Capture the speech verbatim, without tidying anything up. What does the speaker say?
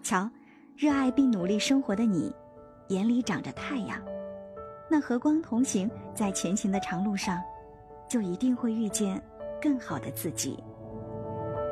瞧，热爱并努力生活的你，眼里长着太阳，那和光同行，在前行的长路上，就一定会遇见更好的自己。